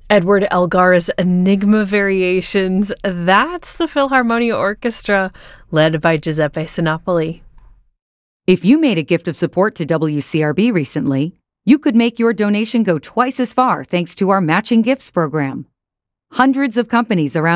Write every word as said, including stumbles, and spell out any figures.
Edward Elgar's Enigma Variations. That's the Philharmonia Orchestra, led by Giuseppe Sinopoli. If you made a gift of support to W C R B recently, you could make your donation go twice as far thanks to our Matching Gifts program. Hundreds of companies around